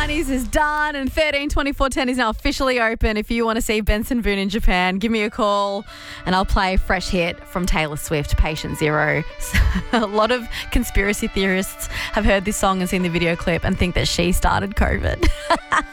90s is done and 13-24-10 is now officially open. If you want to see Benson Boone in Japan, give me a call and I'll play a fresh hit from Taylor Swift, Patient Zero. A lot of conspiracy theorists have heard this song and seen the video clip and think that she started COVID.